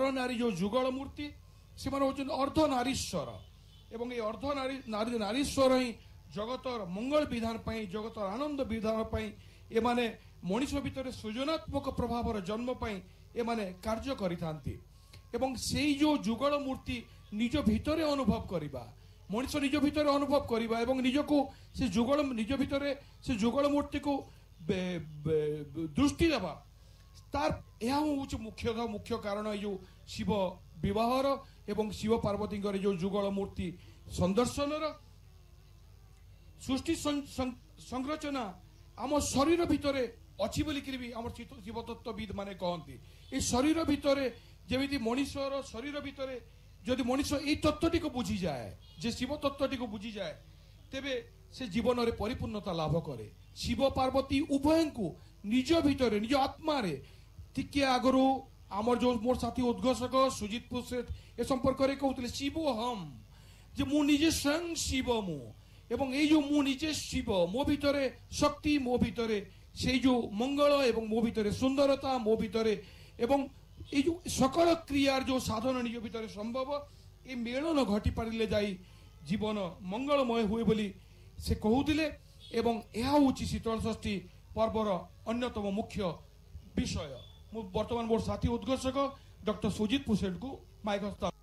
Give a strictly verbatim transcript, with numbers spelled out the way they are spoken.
नारी जो जुगल मूर्ति से अर्ध नारीश्वर एवं ये अर्ध नारी नारी नारीश्वर ही जगतर मंगल विधान पाई जगतर आनंद विधान पाई ए माने मनीष भितर सृजनात्मक प्रभावर जन्म पाई ए माने कार्य करिथांती एवं सेई जो जुगल मूर्ति निज भितर अनुभव करिबा मनीष निज भितर अनुभव करिबा एवं निजको से जुगल निज भितर से जुगल मूर्ति को दृष्टि देवा तार यह हूँ मुख्य मुख्य कारण जो शिव विवाहर एवं शिव पार्वती जो जुगल मूर्ति संदर्शन सृष्टि संरचना आम शरीर भितर अच्छी बोलिकी भी आम शिवतत्वविद माने कहती ये शरीर भितर जमी मनीषर शरीर भितर जदि मनीष ये तत्वटी को बुझी जाए जे शिव तत्वटी को बुझी जाए तेबे से जीवन में परिपूर्णता लाभ करे शिव पार्वती उभय को निज भितर निज आत्मा टिके आगु आमर जो मोर साथी उद्घोषक सुजित पुसेट ए संपर्क में कहते शिव हम जे मु निजे स्वयं शिव मु एवं ये जो मु निजे शिव मो भितर शक्ति मो भितर से जो मंगल एवं मो भितर सुंदरता मो भितर एवं ये जो सकल क्रियार जो साधन निज भितर संभव ये मेलन घटी पारे जाई जीवन मंगलमय हुए बोली से कहूतिले एवं यह हूँ शीतल षष्ठी पर्वर अन्यतम मुख्य विषय। मु वर्तमान मोर साथी उद्घोषक डॉक्टर सुजित पुसेट को माइक हस्तांतर